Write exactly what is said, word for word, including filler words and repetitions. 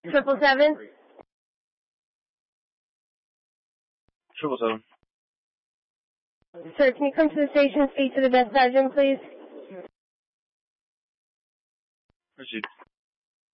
Triple seven? Triple seven. Sir, can you come to the station, speak to the best sergeant, please? Proceed.